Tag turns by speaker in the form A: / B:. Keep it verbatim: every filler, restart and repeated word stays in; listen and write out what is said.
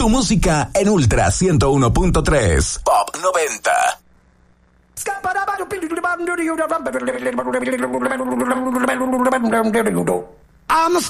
A: Tu música en Ultra ciento uno punto tres. Pop noventa.
B: I'm a